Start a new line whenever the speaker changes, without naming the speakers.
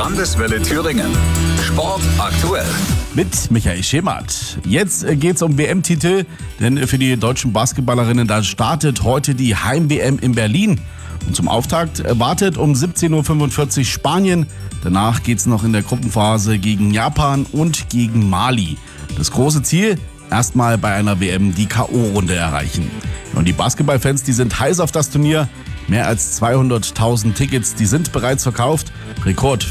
Landeswelle Thüringen. Sport aktuell.
Mit Michael Schemert. Jetzt geht's um WM-Titel, denn für die deutschen Basketballerinnen, da startet heute die Heim-WM in Berlin. Und zum Auftakt wartet um 17:45 Uhr Spanien. Danach geht's noch in der Gruppenphase gegen Japan und gegen Mali. Das große Ziel: erstmal bei einer WM die K.O.-Runde erreichen. Und die Basketballfans, die sind heiß auf das Turnier. Mehr als 200.000 Tickets, die sind bereits verkauft. Rekord